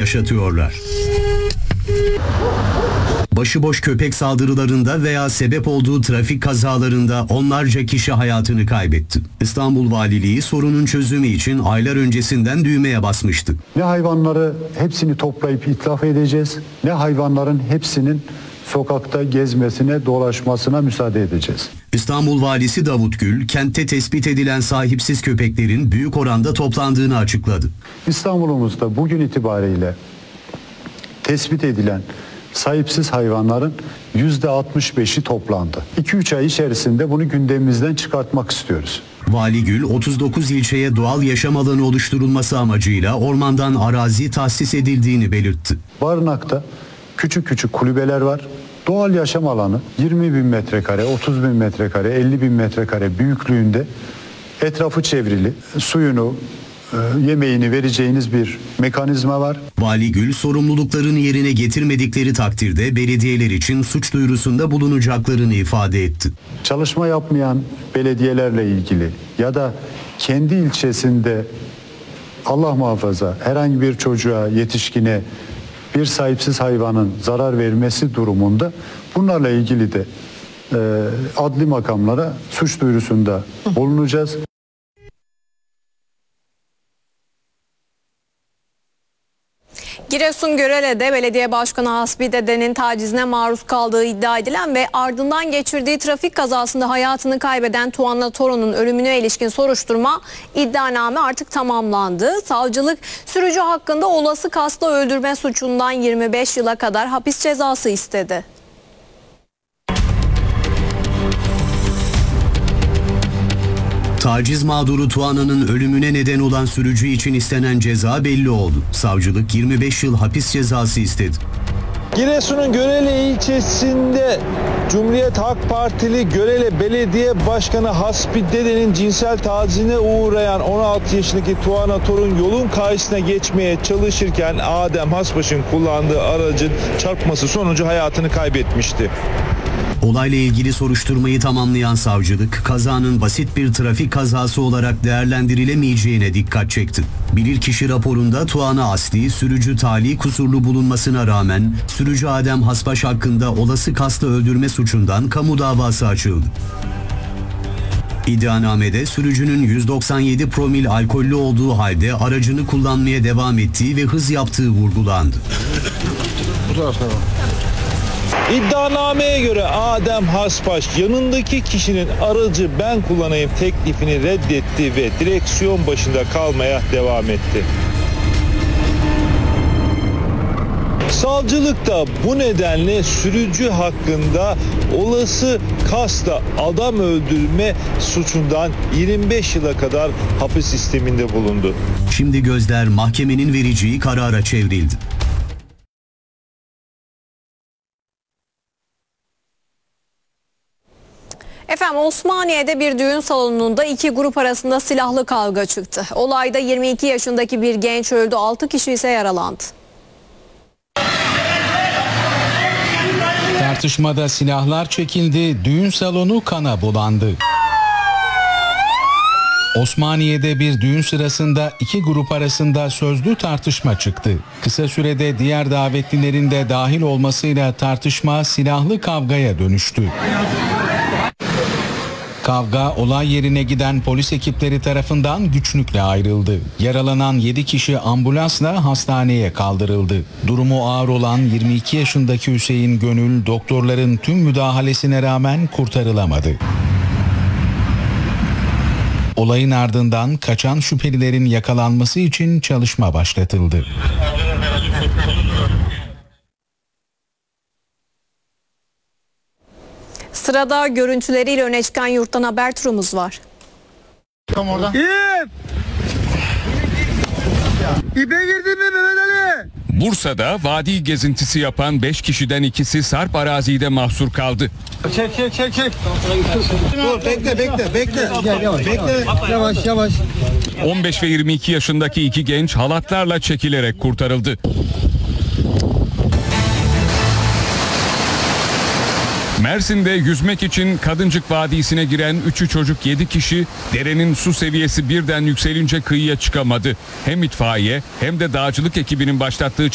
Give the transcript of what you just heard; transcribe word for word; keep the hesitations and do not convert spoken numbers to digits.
yaşatıyorlar. Başıboş köpek saldırılarında veya sebep olduğu trafik kazalarında onlarca kişi hayatını kaybetti. İstanbul Valiliği sorunun çözümü için aylar öncesinden düğmeye basmıştı. Ne hayvanları hepsini toplayıp itlaf edeceğiz, ne hayvanların hepsinin sokakta gezmesine, dolaşmasına müsaade edeceğiz. İstanbul Valisi Davut Gül, kentte tespit edilen sahipsiz köpeklerin büyük oranda toplandığını açıkladı. İstanbul'umuzda bugün itibariyle tespit edilen sahipsiz hayvanların yüzde altmış beşi toplandı. iki üç ay içerisinde bunu gündemimizden çıkartmak istiyoruz. Vali Gül, otuz dokuz ilçeye doğal yaşam alanı oluşturulması amacıyla ormandan arazi tahsis edildiğini belirtti. Barınakta küçük küçük kulübeler var. Doğal yaşam alanı yirmi bin metrekare, otuz bin metrekare, elli bin metrekare büyüklüğünde etrafı çevrili, suyunu, yemeğini vereceğiniz bir mekanizma var. Vali Gül, sorumluluklarını yerine getirmedikleri takdirde belediyeler için suç duyurusunda bulunacaklarını ifade etti. Çalışma yapmayan belediyelerle ilgili ya da kendi ilçesinde Allah muhafaza herhangi bir çocuğa, yetişkine bir sahipsiz hayvanın zarar vermesi durumunda bunlarla ilgili de e, adli makamlara suç duyurusunda bulunacağız. Giresun Görele'de belediye başkanı Hasbi Dede'nin tacizine maruz kaldığı iddia edilen ve ardından geçirdiği trafik kazasında hayatını kaybeden Tuana Torun'un ölümüne ilişkin soruşturma iddianame artık tamamlandı. Savcılık sürücü hakkında olası kasıtlı öldürme suçundan yirmi beş yıla kadar hapis cezası istedi. Taciz mağduru Tuana'nın ölümüne neden olan sürücü için istenen ceza belli oldu. Savcılık yirmi beş yıl hapis cezası istedi. Giresun'un Görele ilçesinde Cumhuriyet Halk Partili Görele Belediye Başkanı Hasbi Dede'nin cinsel tacizine uğrayan on altı yaşındaki Tuana Torun yolun karşısına geçmeye çalışırken Adem Hasbaş'ın kullandığı aracın çarpması sonucu hayatını kaybetmişti. Olayla ilgili soruşturmayı tamamlayan savcılık, kazanın basit bir trafik kazası olarak değerlendirilemeyeceğine dikkat çekti. Bilirkişi raporunda Tuana Asli, sürücü talih kusurlu bulunmasına rağmen sürücü Adem Hasbaş hakkında olası kasıtlı öldürme suçundan kamu davası açıldı. İddianamede sürücünün yüz doksan yedi promil alkollü olduğu halde aracını kullanmaya devam ettiği ve hız yaptığı vurgulandı. İddianameye göre Adem Hasbaş yanındaki kişinin aracı ben kullanayım teklifini reddetti ve direksiyon başında kalmaya devam etti. Savcılık da bu nedenle sürücü hakkında olası kasla adam öldürme suçundan yirmi beş yıla kadar hapis sisteminde bulundu. Şimdi gözler mahkemenin vereceği karara çevrildi. Efendim, Osmaniye'de bir düğün salonunda iki grup arasında silahlı kavga çıktı. Olayda yirmi iki yaşındaki bir genç öldü, altı kişi ise yaralandı. Tartışmada silahlar çekildi, düğün salonu kana bulandı. Osmaniye'de bir düğün sırasında iki grup arasında sözlü tartışma çıktı. Kısa sürede diğer davetlilerin de dahil olmasıyla tartışma silahlı kavgaya dönüştü. Kavga olay yerine giden polis ekipleri tarafından güçlükle ayrıldı. Yaralanan yedi kişi ambulansla hastaneye kaldırıldı. Durumu ağır olan yirmi iki yaşındaki Hüseyin Gönül doktorların tüm müdahalesine rağmen kurtarılamadı. Olayın ardından kaçan şüphelilerin yakalanması için çalışma başlatıldı. Sırada görüntüleriyle öne çıkan yurttan haber turumuz var. Tam oradan. İp! İpe girdin mi Mehmet Ali? Bursa'da vadi gezintisi yapan beş kişiden ikisi Sarp arazide mahsur kaldı. Çek çek çek çek. Dur bekle bekle bekle. Gel yavaş. Bekle yavaş yavaş. on beş ve yirmi iki yaşındaki iki genç halatlarla çekilerek kurtarıldı. Mersin'de yüzmek için Kadıncık Vadisi'ne giren üçü çocuk yedi kişi derenin su seviyesi birden yükselince kıyıya çıkamadı. Hem itfaiye hem de dağcılık ekibinin başlattığı